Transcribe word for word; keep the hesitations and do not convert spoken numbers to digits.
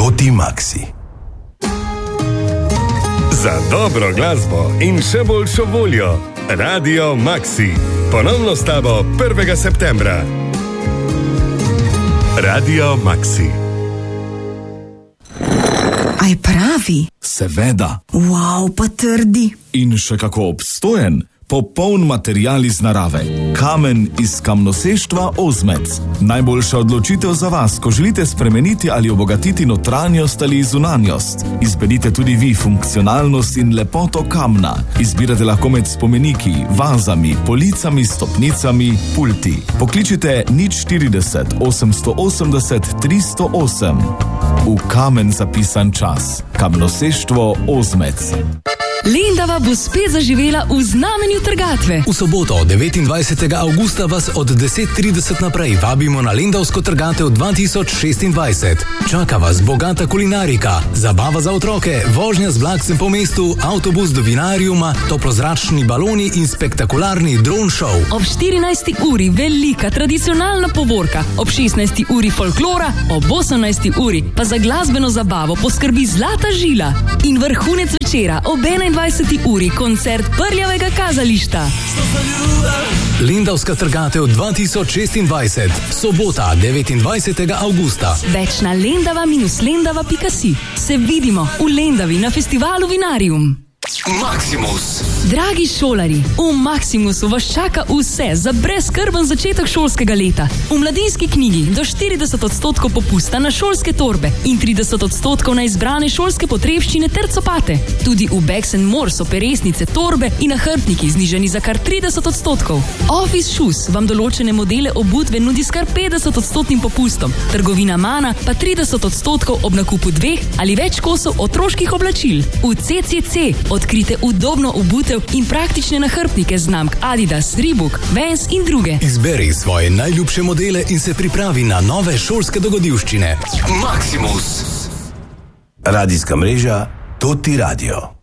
Toti Maxi. Za dobro glasbo in še boljšo voljo. Radio Maxi. Ponovno s tabo prvega septembra. Radio Maxi. Aj pravi? Seveda. Wow, pa trdi. In še kako obstojen. Popoln material iz narave. Kamen iz kamnoseštva Ozmec. Najboljša odločitev za vas, ko želite spremeniti ali obogatiti notranjost ali zunanjost. Izberite tudi vi funkcionalnost in lepoto kamna. Izbirate lahko med spomeniki, vazami, policami, stopnicami, pulti. Pokličite nič štirideset osemsto osemdeset tristo osem. V kamen zapisan čas. Kamnoseštvo Ozmec. Lendava bo spet zaživela v znamenju trgatve. V soboto, devetindvajsetega avgusta, vas od deset trideset naprej vabimo na Lendavsko trgatev dva tisoč šestindvajset. Čaka vas bogata kulinarika, zabava za otroke, vožnja z vlakcem po mestu, avtobus do vinariuma, toplozračni baloni in spektakularni dron show. Ob štirinajsti uri velika tradicionalna povorka, ob šestnajsti uri folklora, ob osemnajsti uri pa za glasbeno zabavo poskrbi Zlata žila. In vrhunec večera ob enaindvajseti uri koncert Prljavega kazališta. Lendavska trgatev dva tisoč šestindvajset. Sobota, devetindvajsetega avgusta. Več na lendava minus lendava pika si. Se vidimo v Lendavi na festivalu Vinarium. Maximus. Dragi šolari, v Maximusu vas čaka vse za brezskrben začetek šolskega leta. V mladinski knjigi do štirideset odstotkov popusta na šolske torbe in trideset odstotkov na izbrane šolske potrebščine ter copate. Tudi v Bags and More so peresnice, torbe in nahrbtniki znižani za kar trideset odstotkov. Office Shoes vam določene modele obutve nudi s kar petdeset odstotnim popustom. Trgovina Mana pa trideset odstotkov ob nakupu dveh ali več kosov otroških oblačil. V C C C odkrite udobno obutev in praktične nahrbtnike znamk Adidas, Reebok, Vans in druge. Izberi svoje najljubše modele in se pripravi na nove šolske dogodivščine. Maximus. Radijska mreža Toti Radio.